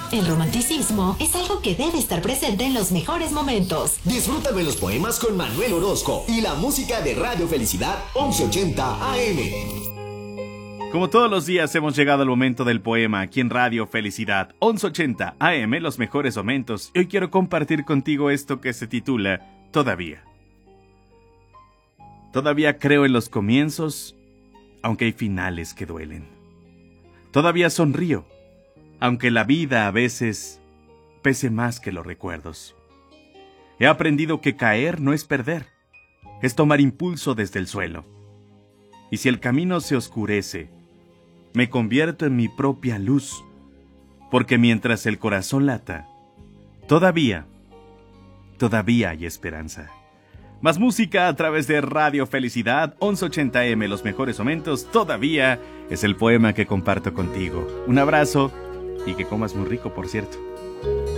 El romanticismo es algo que debe estar presente en los mejores momentos. Disfruta de los poemas con Manuel Orozco y la música de Radio Felicidad 1180 AM. Como todos los días hemos llegado al momento del poema aquí en Radio Felicidad 1180 AM, los mejores momentos. Y hoy quiero compartir contigo esto que se titula Todavía. Todavía creo en los comienzos, aunque hay finales que duelen. Todavía sonrío, aunque la vida a veces pese más que los recuerdos. He aprendido que caer no es perder, es tomar impulso desde el suelo. Y si el camino se oscurece, me convierto en mi propia luz, porque mientras el corazón lata, todavía hay esperanza. Más música a través de Radio Felicidad 1180M, los mejores momentos, todavía es el poema que comparto contigo. Un abrazo y que comas muy rico, por cierto.